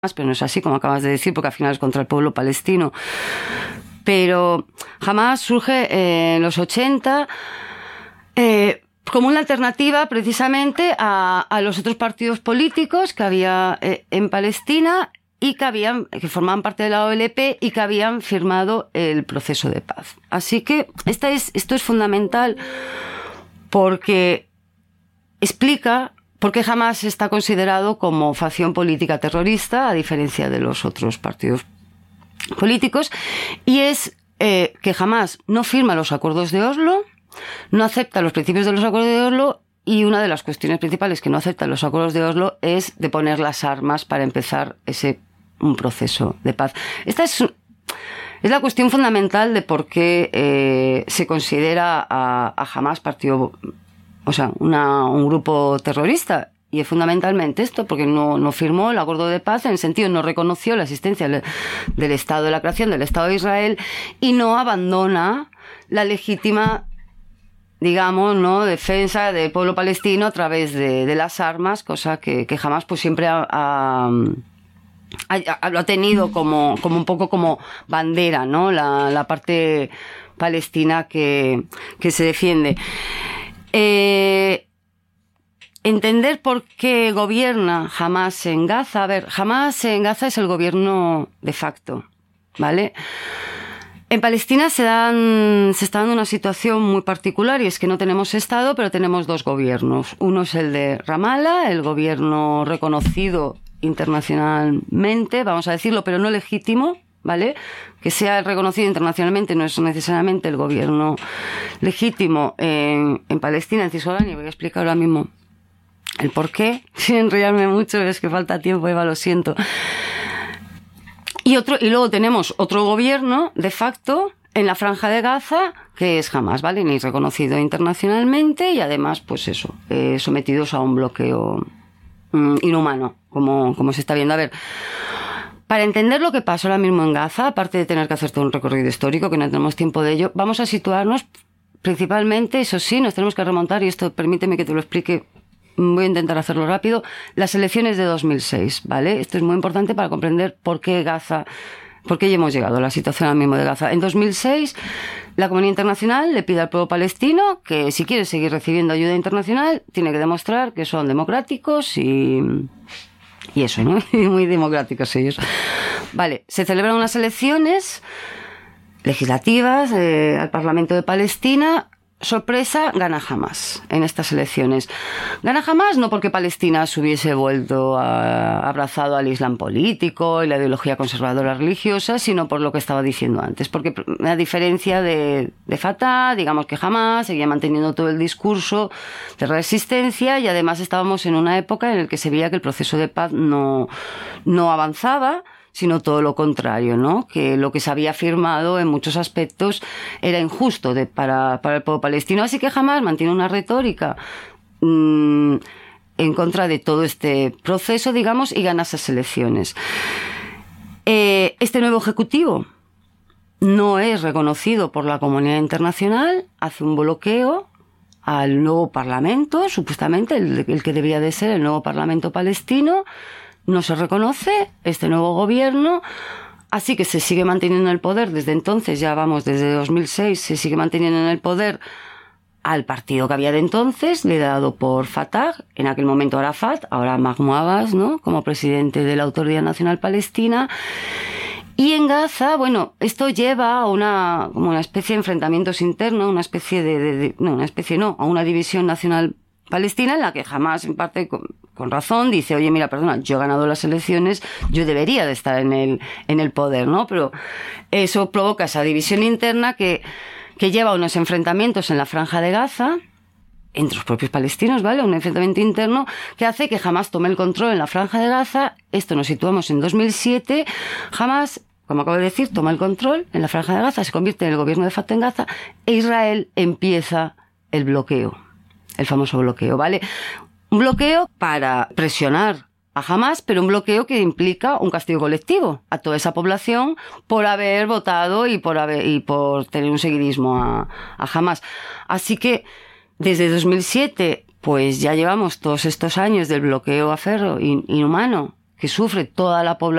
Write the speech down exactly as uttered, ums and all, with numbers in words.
pero no es así, como acabas de decir, porque al final es contra el pueblo palestino. Pero Hamás surge en los ochenta eh, como una alternativa precisamente a, a los otros partidos políticos que había eh, en Palestina y que habían, que formaban parte de la O L P y que habían firmado el proceso de paz. Así que esta es, esto es fundamental porque explica por qué Hamás está considerado como facción política terrorista, a diferencia de los otros partidos políticos, y es eh, que Hamás no firma los acuerdos de Oslo, no acepta los principios de los acuerdos de Oslo, y una de las cuestiones principales que no acepta los acuerdos de Oslo es de poner las armas para empezar ese un proceso de paz. Esta es, es la cuestión fundamental de por qué eh, se considera a, a Hamás partido, o sea, una, un grupo terrorista. Y es fundamentalmente esto, porque no, no firmó el acuerdo de paz, en el sentido no reconoció la existencia del, del Estado de la creación, del Estado de Israel, y no abandona la legítima, digamos, no defensa del pueblo palestino a través de, de las armas, cosa que, que Hamás pues siempre ha, ha, ha, lo ha tenido como, como un poco como bandera, ¿no? La, la parte palestina que, que se defiende. Eh, Entender por qué gobierna Hamás en Gaza. A ver, Hamás en Gaza es el gobierno de facto, ¿vale? En Palestina se dan, se está dando una situación muy particular, y es que no tenemos Estado, pero tenemos dos gobiernos. Uno es el de Ramallah, el gobierno reconocido internacionalmente, vamos a decirlo, pero no legítimo, ¿vale? Que sea reconocido internacionalmente no es necesariamente el gobierno legítimo en, en Palestina, en Cisjordania. Voy a explicar ahora mismo el por qué, sin enrollarme mucho, es que falta tiempo, Eva, lo siento. Y otro, y luego tenemos otro gobierno, de facto, en la Franja de Gaza, que es Hamás, ¿vale? Ni reconocido internacionalmente y además, pues eso, eh, sometidos a un bloqueo mm, inhumano, como, como se está viendo. A ver, para entender lo que pasa ahora mismo en Gaza, aparte de tener que hacer todo un recorrido histórico, que no tenemos tiempo de ello, vamos a situarnos principalmente, eso sí, nos tenemos que remontar, y esto permíteme que te lo explique. Voy a intentar hacerlo rápido. Las elecciones de dos mil seis, ¿vale? Esto es muy importante para comprender por qué Gaza, por qué ya hemos llegado a la situación ahora mismo de Gaza. En dos mil seis, la comunidad internacional le pide al pueblo palestino que si quiere seguir recibiendo ayuda internacional, tiene que demostrar que son democráticos y, y eso, ¿no? Muy democráticos ellos. Vale, se celebran unas elecciones legislativas eh, al Parlamento de Palestina. Sorpresa, gana Hamás en estas elecciones. Gana Hamás no porque Palestina se hubiese vuelto a, abrazado al Islam político y la ideología conservadora religiosa, sino por lo que estaba diciendo antes. Porque a diferencia de, de Fatah, digamos que Hamás seguía manteniendo todo el discurso de resistencia, y además estábamos en una época en la que se veía que el proceso de paz no, no avanzaba, sino todo lo contrario, ¿no? Que lo que se había firmado en muchos aspectos era injusto de, para, para el pueblo palestino. Así que Hamás mantiene una retórica mmm, en contra de todo este proceso, digamos, y gana esas elecciones. Eh, este nuevo ejecutivo no es reconocido por la comunidad internacional, hace un bloqueo al nuevo parlamento, supuestamente el, el que debía de ser el nuevo parlamento palestino. No se reconoce este nuevo gobierno, así que se sigue manteniendo en el poder desde entonces, ya vamos, desde dos mil seis, se sigue manteniendo en el poder al partido que había de entonces, liderado por Fatah, en aquel momento Arafat, ahora Mahmoud Abbas, ¿no? Como presidente de la Autoridad Nacional Palestina. Y en Gaza, bueno, esto lleva a una, como una especie de enfrentamientos internos, una especie de, de, de no, una especie no, a una división nacional Palestina, en la que Hamás, en parte con, con razón, dice, oye, mira, perdona, yo he ganado las elecciones, yo debería de estar en el, en el poder, ¿no? Pero eso provoca esa división interna que, que lleva a unos enfrentamientos en la Franja de Gaza, entre los propios palestinos, ¿vale? Un enfrentamiento interno que hace que Hamás tome el control en la Franja de Gaza. Esto nos situamos en dos mil siete. Hamás, como acabo de decir, toma el control en la Franja de Gaza, se convierte en el gobierno de Fatah en Gaza, e Israel empieza el bloqueo. El famoso bloqueo, ¿vale? Un bloqueo para presionar a Hamás, pero un bloqueo que implica un castigo colectivo a toda esa población por haber votado y por haber, y por tener un seguidismo a, a Hamás. Así que desde dos mil siete, pues ya llevamos todos estos años del bloqueo a ferro inhumano que sufre toda la población